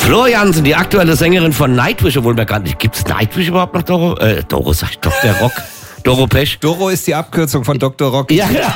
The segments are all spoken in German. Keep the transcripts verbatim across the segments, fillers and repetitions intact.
Florian, die aktuelle Sängerin von Nightwish, obwohl wir gar nicht, gibt's Nightwish überhaupt noch, Doro? Äh, Doro sag ich doch, der Rock. Doro Pesch. Doro ist die Abkürzung von Doktor Rock. Ja, genau.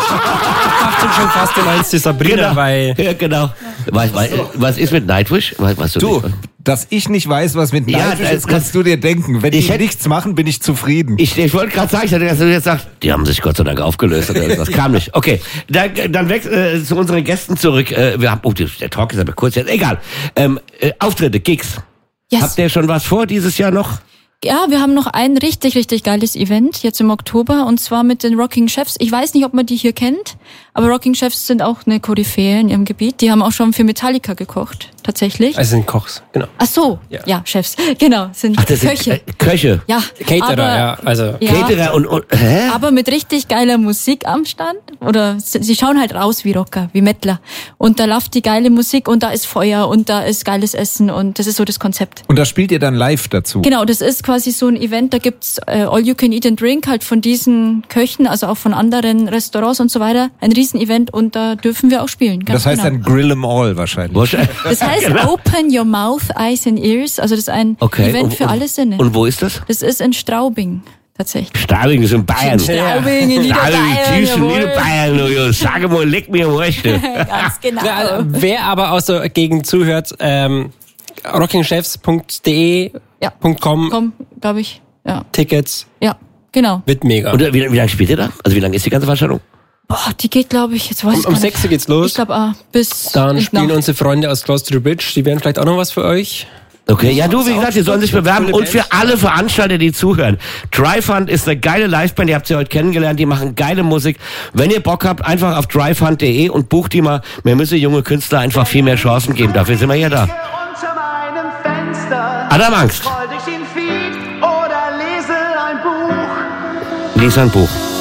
Macht schon fast den eins die Sabrina, Genau. weil... Ja, genau. Was, was, was ist mit Nightwish? Was, was du Du, nicht? dass ich nicht weiß, was mit Ja, Nightwish das- ist, kannst du dir denken. Wenn Ich die hätt- nichts machen, bin ich zufrieden. Ich, ich wollte gerade sagen, ich hatte, dass du jetzt sagst, die haben sich Gott sei Dank aufgelöst oder irgendwas. Kam nicht. Okay, dann, dann weg äh, zu unseren Gästen zurück. Äh, wir haben, oh, der Talk ist aber kurz jetzt. Egal. Ähm, äh, Auftritte, Gigs. Yes. Habt ihr schon was vor dieses Jahr noch? Ja, wir haben noch ein richtig, richtig geiles Event jetzt im Oktober und zwar mit den Rocking Chefs. Ich weiß nicht, ob man die hier kennt, aber Rocking Chefs sind auch eine Koryphäe in ihrem Gebiet. Die haben auch schon für Metallica gekocht, tatsächlich. Also sind Kochs, genau. Ach so, Ja. ja, Chefs, genau, sind Ach, das Köche. sind äh, Köche. Ja, Caterer, aber, ja, also... ja, Caterer und, und hä? aber mit richtig geiler Musik am Stand. Oder sie sie schauen halt raus wie Rocker, wie Mettler. Und da läuft die geile Musik und da ist Feuer und da ist geiles Essen und das ist so das Konzept. Und da spielt ihr dann live dazu. Genau, das ist quasi so ein Event, da gibt's äh, All You Can Eat and Drink halt von diesen Köchen, also auch von anderen Restaurants und so weiter. Ein Riesen-Event und da dürfen wir auch spielen. Ganz Das heißt genau. dann Grill 'em All wahrscheinlich. Wahrscheinlich. Das heißt Open Your Mouth, Eyes and Ears, also das ist ein Okay. Event und, für und, alle Sinne. Und wo ist das? Das ist in Straubing, tatsächlich. Straubing ist in Bayern. Straubing in Niederbayern, Straubing, tief in jawohl. Niederbayern, du, du. Sag mal, leck mir am Arsch, du. Ganz genau. Ja, wer aber aus der Gegend zuhört, ähm, rockingchefs punkt de, Ja. .com, Komm, glaube ich. Ja, Tickets, ja, genau. wird mega. Und äh, wie, wie lange spielt ihr da? Also wie lange ist die ganze Veranstaltung? Boah, die geht, glaube ich, jetzt weiß Um, ich um gar nicht. sechs Uhr geht's los. Ich glaube, ah, bis Dann in spielen Nacht. unsere Freunde aus Closter Bridge, die werden vielleicht auch noch was für euch. Okay, ja du, wie gesagt, die sollen sich bewerben. Und für alle Veranstalter, die zuhören. Dryfund ist eine geile Liveband, die habt ihr heute kennengelernt, die machen geile Musik. Wenn ihr Bock habt, einfach auf dryfund punkt de und bucht die mal. Wir müssen junge Künstler einfach viel mehr Chancen geben. Dafür sind wir hier da. Unter meinem Fenster Adam Angst. scroll ich den Feed oder lese ein Buch. Lies ein Buch.